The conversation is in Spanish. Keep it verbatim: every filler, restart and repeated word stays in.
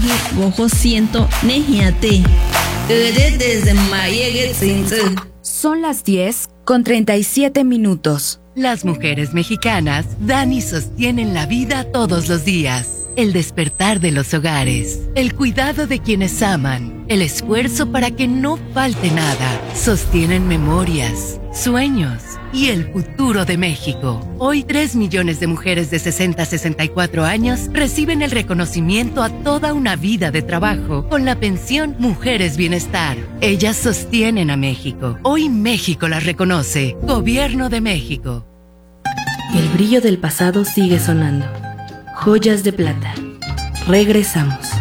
Neji gojo siento nejiate. Desde mayegue tsinze. Son las diez con treinta y siete minutos. Las mujeres mexicanas dan y sostienen la vida todos los días. El despertar de los hogares, el cuidado de quienes aman, el esfuerzo para que no falte nada, sostienen memorias, sueños y el futuro de México. Hoy tres millones de mujeres de sesenta a sesenta y cuatro años reciben el reconocimiento a toda una vida de trabajo con la pensión Mujeres Bienestar. Ellas sostienen a México. Hoy México las reconoce. Gobierno de México. El brillo del pasado sigue sonando. Joyas de plata. Regresamos.